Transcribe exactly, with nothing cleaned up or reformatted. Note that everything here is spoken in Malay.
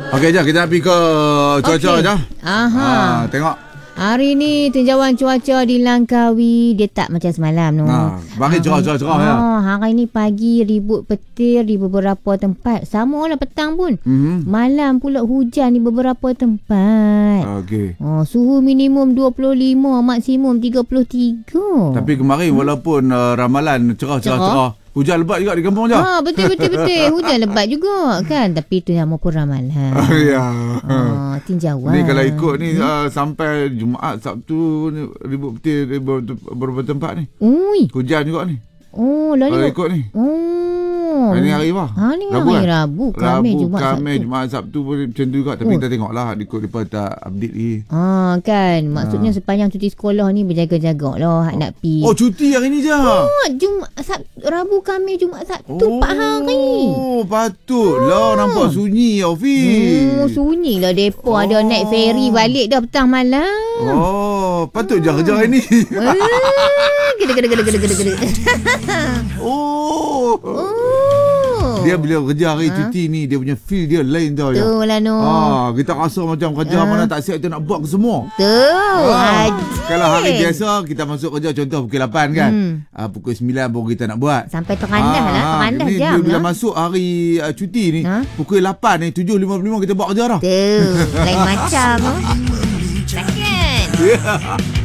Okey, jom kita nak pergi ke cuaca Okey. jom. Aha. Ah, tengok. Hari ni tinjauan cuaca di Langkawi dia tak macam semalam tu. Ha, bagi cerah-cerah ya. Oh, hari ni pagi ribut petir di beberapa tempat. Sama lah petang pun. Mhm. Malam pula hujan di beberapa tempat. Okey. Oh, suhu minimum dua puluh lima, maksimum tiga puluh tiga. Tapi kemarin walaupun uh, ramalan cerah-cerah-cerah, hujan lebat juga di kampung je. Ah, betul betul betul. Hujan lebat juga kan. Tapi itu yang maupun ramalan. Ya. Oh, tinjauan. Ni kalau ikut ni uh, sampai Jumaat, Sabtu ni ribut petir di beberapa beberapa tempat ni. Ui. Hujan juga ni. Oh, lah Kalau ni. ikut ni. Oh. Hari ni hari apa? Ha ni Rabu hari kan? Rabu, Khamis, Rabu, Jumaat, Khamis, Sabtu. Jumaat, Sabtu pun macam tu juga. Tapi Oh. kita tengoklah ikut mereka tak update ni. Ah kan, maksudnya Ah. sepanjang cuti sekolah ni berjaga-jaga lah hak nak pi. Oh, cuti hari ni je. Oh, Jumaat, Sabtu, Rabu, Khamis, Jumaat, Sabtu, empat hari. Oh, patutlah nampak sunyi Hafiz. Oh, sunyi lah depa Oh. ada naik ferry balik dah petang malam. Oh, patut je kerja hari ni. Ah, gede gede gede gede gede gede. Oh. Oh. Dia bila kerja hari cuti ni, dia punya feel dia lain tau. Ya. Tu lah no. Ah, kita rasa macam kerja Ah. mana tak siap kita nak buat ke semua. Tu. Ah, Haji. kalau hari biasa kita masuk kerja contoh pukul lapan kan. Hmm. Ah, pukul sembilan baru kita nak buat. Sampai terandah lah, Ah, terandah ni jam bila lah. masuk hari uh, cuti ni, Ha? pukul lapan ni, tujuh lima puluh lima kita buat kerja dah. Tu, lain macam. Takkan?